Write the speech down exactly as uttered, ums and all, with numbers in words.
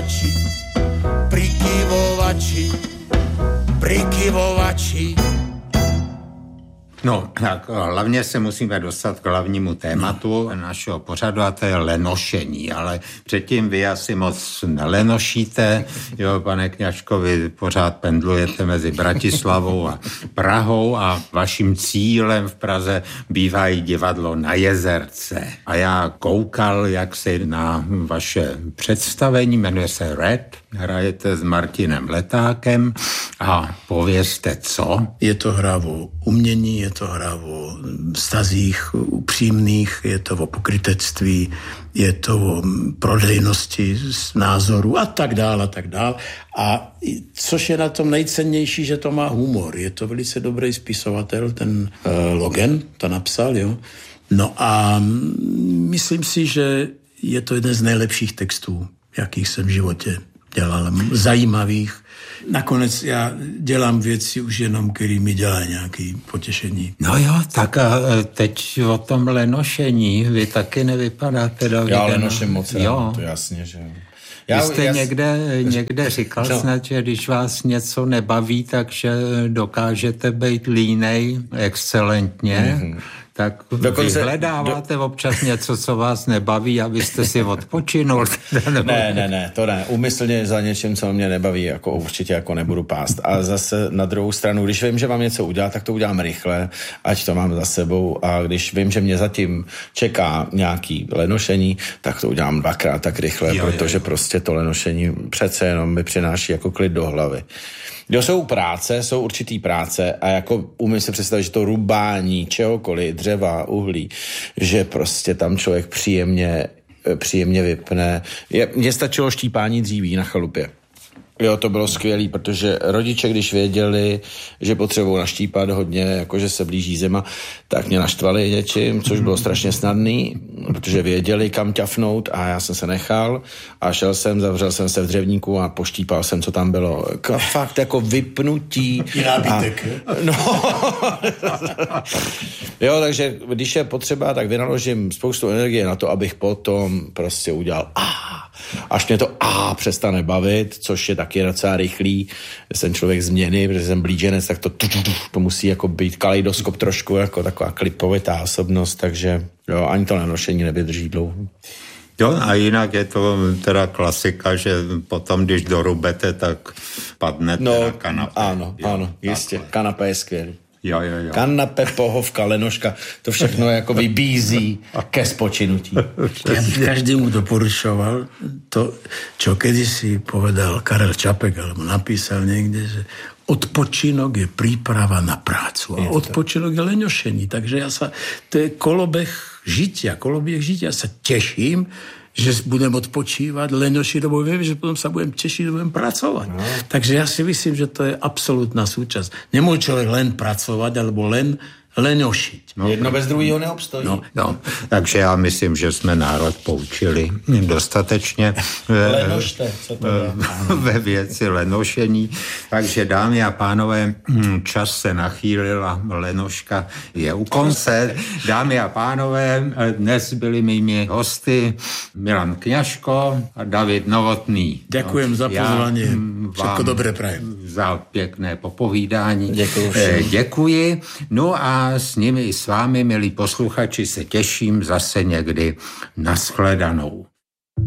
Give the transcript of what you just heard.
prikyvovači, prikyvovači, prikyvovači. No, tak hlavně se musíme dostat k hlavnímu tématu našeho pořadu, a to je lenošení, ale předtím vy asi moc nelenošíte, jo, pane Kňažko, vy pořád pendlujete mezi Bratislavou a Prahou a vaším cílem v Praze bývá i divadlo Na Jezerce. A já koukal, jak se na vaše představení, jmenuje se Red, hrajete s Martinem Letákem a povězte co? Je to hra o umění, je to hra o vztazích upřímných, je to o pokrytectví, je to o prodejnosti z názoru a tak dál a tak dál. A což je na tom nejcennější, že to má humor. Je to velice dobrý spisovatel, ten uh, Logan to napsal, jo. No a myslím si, že je to jeden z nejlepších textů, jakých jsem v životě dělal, zajímavých. Nakonec já dělám věci už jenom, který mi dělají nějaké potěšení. No jo, tak a teď o tom lenošení, vy taky nevypadáte, Davide. Já lenoším moc rád, to jasně, že... Já, Vy jste já... někde, někde říkal no. snad, že když vás něco nebaví, takže dokážete být línej excelentně. Mm-hmm. Tak Dokonce, vyhledáváte do... občas něco, co vás nebaví, abyste si odpočinul? ne, ne, ne, to ne. Úmyslně za něčím, co mě nebaví, jako určitě jako nebudu pást. A zase na druhou stranu, když vím, že mám něco udělat, tak to udělám rychle, ať to mám za sebou. A když vím, že mě zatím čeká nějaký lenošení, tak to udělám dvakrát tak rychle, jo, protože jo, jo. prostě to lenošení přece jenom mi přináší jako klid do hlavy. Jo, jsou práce, jsou určitý práce a jako umím si představit, že to rubání čehokoliv, dřeva, uhlí, že prostě tam člověk příjemně, příjemně vypne. Mně stačilo štípání dříví na chalupě. Jo, to bylo skvělý, protože rodiče, když věděli, že potřebují naštípat hodně, jakože se blíží zima, tak mě naštvali něčím, což bylo strašně snadný, protože věděli, kam ťafnout a já jsem se nechal a šel jsem, zavřel jsem se v dřevníku a poštípal jsem, co tam bylo. Fakt jako vypnutí. I nábytek. A, no. Jo, takže když je potřeba, tak vynaložím spoustu energie na to, abych potom prostě udělal ah, až mě to a přestane bavit, což je taky docela rychlý. Jsem člověk změny, protože jsem blíženec, tak to, to musí jako být kaleidoskop trošku, jako taková klipovitá osobnost, takže jo, ani to lenošení nevydrží dlouho. Jo, a jinak je to teda klasika, že potom, když dorubete, tak padnete no, na kanapé. Ano, jo, ano, jistě. Kanapé je skvělý. Jo, jo, jo. Kanape, pohovka, lenoška, to všechno jako vybízí ke spočinutí. Já bych každému doporučoval to, čo kedysi povedal Karel Čapek, alebo napísal někde, že odpočinok je príprava na prácu a odpočinok je lenošení. Takže ja sa, to je kolobeh žitia, kolobeh žitia. Ja sa teším, že budem odpočívať, lenošiť, lebo viem, že potom sa budem tešiť, že budem pracovať. No. Takže ja si myslím, že to je absolútna súčasť. Nemôže človek len pracovať, alebo len lenošiť. No, jedno bez druhého neobstojí. No, no, takže já myslím, že jsme národ poučili dostatečně Lenošte, co to je? ve věci lenošení. Takže dámy a pánové, čas se nachýlil a lenoška je u konce. Dámy a pánové, dnes byli mými hosty Milan Kňažko a David Novotný. Ďakujem za pozvání. Všetko dobré prajem. Za pěkné popovídání. Děkuji. Děkuji. No a s nimi i s vámi, milí posluchači, se těším zase někdy. Nashledanou.